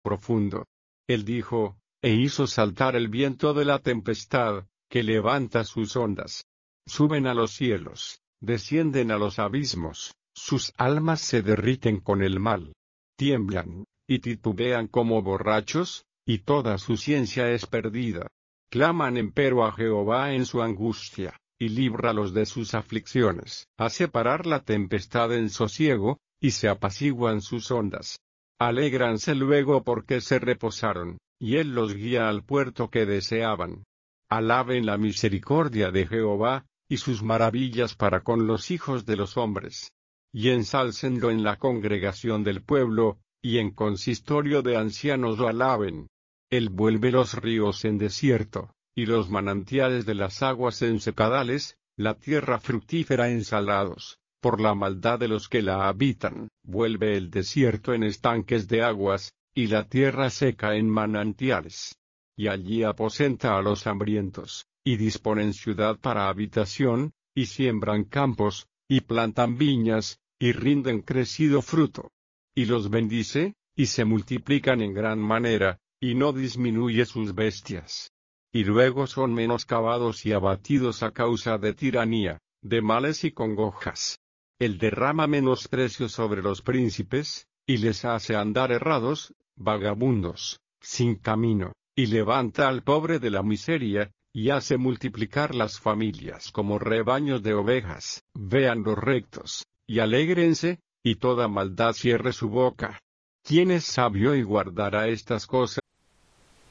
profundo. Él dijo, e hizo saltar el viento de la tempestad, que levanta sus ondas. Suben a los cielos, descienden a los abismos, sus almas se derriten con el mal. Tiemblan, y titubean como borrachos, y toda su ciencia es perdida. Claman empero a Jehová en su angustia, y líbralos de sus aflicciones. Hace parar la tempestad en sosiego, y se apaciguan sus ondas. Alégranse luego porque se reposaron, y él los guía al puerto que deseaban. Alaben la misericordia de Jehová, y sus maravillas para con los hijos de los hombres. Y ensálcenlo en la congregación del pueblo, y en consistorio de ancianos lo alaben. Él vuelve los ríos en desierto, y los manantiales de las aguas en secadales, la tierra fructífera en salados, por la maldad de los que la habitan. Vuelve el desierto en estanques de aguas, y la tierra seca en manantiales. Y allí aposenta a los hambrientos, y disponen ciudad para habitación, y siembran campos, y plantan viñas, y rinden crecido fruto. Y los bendice, y se multiplican en gran manera, y no disminuye sus bestias. Y luego son menoscabados y abatidos a causa de tiranía, de males y congojas. Él derrama menosprecio sobre los príncipes, y les hace andar errados, vagabundos, sin camino, y levanta al pobre de la miseria, y hace multiplicar las familias como rebaños de ovejas. Vean los rectos, y alégrense, y toda maldad cierre su boca. ¿Quién es sabio y guardará estas cosas?